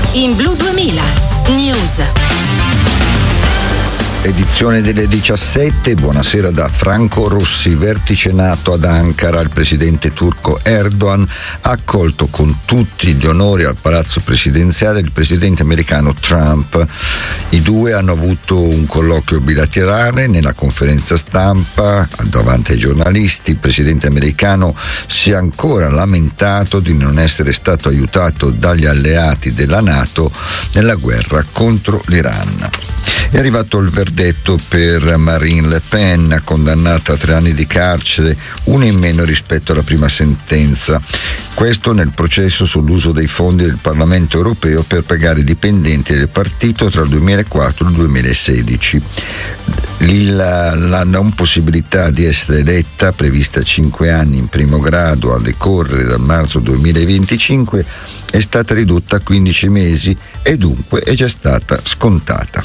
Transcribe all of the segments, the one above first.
In Blu 2000 News. Edizione delle 17, buonasera da Franco Rossi. Vertice NATO ad Ankara, il presidente turco Erdogan ha accolto con tutti gli onori al palazzo presidenziale il presidente americano Trump. I due hanno avuto un colloquio bilaterale. Nella conferenza stampa davanti ai giornalisti il presidente americano si è ancora lamentato di non essere stato aiutato dagli alleati della NATO nella guerra contro l'Iran. È arrivato il verdetto per Marine Le Pen, condannata a 3 anni di carcere, uno in meno rispetto alla prima sentenza. Questo nel processo sull'uso dei fondi del Parlamento europeo per pagare i dipendenti del partito tra il 2004 e il 2016. La non possibilità di essere eletta, prevista 5 anni in primo grado a decorrere dal marzo 2025, è stata ridotta a 15 mesi e dunque è già stata scontata.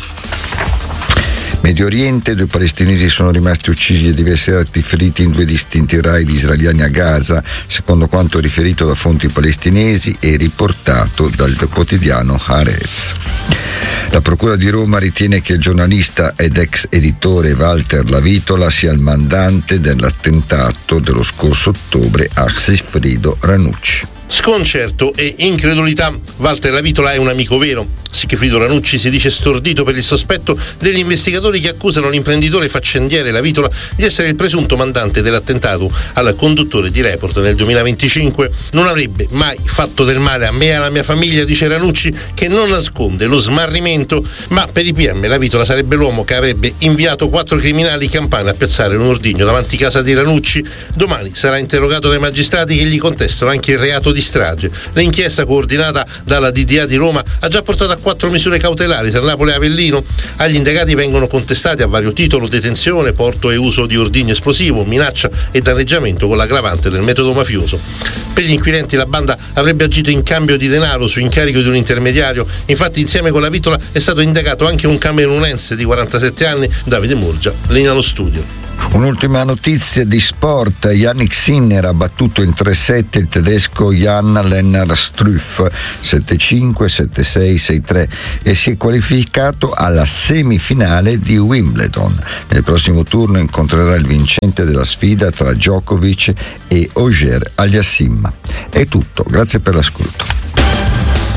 Medio Oriente, 2 palestinesi sono rimasti uccisi e diversi altri feriti in 2 distinti raid israeliani a Gaza, secondo quanto riferito da fonti palestinesi e riportato dal quotidiano Haaretz. La Procura di Roma ritiene che il giornalista ed ex editore Walter Lavitola sia il mandante dell'attentato dello scorso ottobre a Sigfrido Ranucci. Sconcerto e incredulità. Walter Lavitola è un amico vero. Sigfrido Ranucci si dice stordito per il sospetto degli investigatori che accusano l'imprenditore faccendiere Lavitola di essere il presunto mandante dell'attentato al conduttore di Report nel 2025. Non avrebbe mai fatto del male a me e alla mia famiglia, dice Ranucci, che non nasconde lo smarrimento, ma per i PM Lavitola sarebbe l'uomo che avrebbe inviato 4 criminali campani a piazzare un ordigno davanti casa di Ranucci. Domani sarà interrogato dai magistrati che gli contestano anche il reato di strage. L'inchiesta coordinata dalla DDA di Roma ha già portato a 4 misure cautelari tra Napoli e Avellino. Agli indagati vengono contestati a vario titolo detenzione, porto e uso di ordigno esplosivo, minaccia e danneggiamento con l'aggravante del metodo mafioso. Per gli inquirenti la banda avrebbe agito in cambio di denaro su incarico di un intermediario. Infatti insieme con Lavitola è stato indagato anche un camerunense di 47 anni, Davide Murgia, linea allo studio. Un'ultima notizia di sport: Yannick Sinner ha battuto in 3-7 il tedesco Jan-Lennart Struff 7-5, 7-6, 6-3 e si è qualificato alla semifinale di Wimbledon. Nel prossimo turno incontrerà il vincente della sfida tra Djokovic e Auger Aliassime. È tutto, grazie per l'ascolto.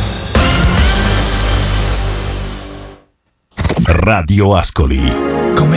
Radio Ascoli.